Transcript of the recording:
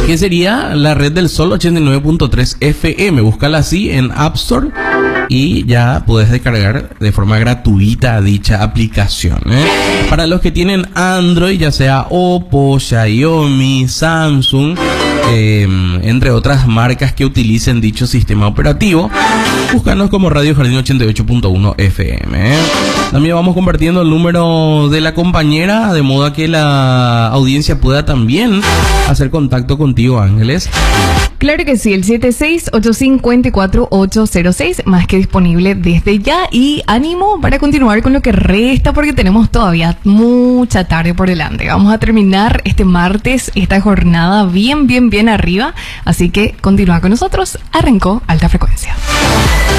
que sería la red del Sol 89.3 FM. Búscala así en App Store y ya puedes descargar de forma gratuita dicha aplicación, ¿eh? Para los que tienen Android, ya sea Oppo, Xiaomi, Samsung, entre otras marcas que utilicen dicho sistema operativo, búscanos como Radio Jardín 88.1 FM, ¿eh? También vamos compartiendo el número de la compañera, de modo a que la audiencia pueda también hacer contacto contigo, Ángeles. Claro que sí, el 76854-806, más que disponible desde ya. Y ánimo para continuar con lo que resta, porque tenemos todavía mucha tarde por delante. Vamos a terminar este martes, esta jornada bien arriba. Así que continúa con nosotros. Arrancó Alta Frecuencia.